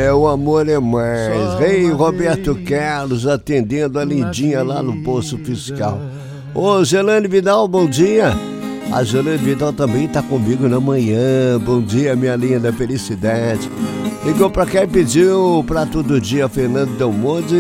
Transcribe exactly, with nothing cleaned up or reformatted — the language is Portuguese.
É, o amor é mais. Rei Roberto Carlos atendendo a lindinha lá no Poço Fiscal. Ô, Gelane Vidal, bom dia. A Gelane Vidal também tá comigo na manhã. Bom dia, minha linda, felicidade. Ligou pra cá e pediu pra todo dia Fernando Del Monte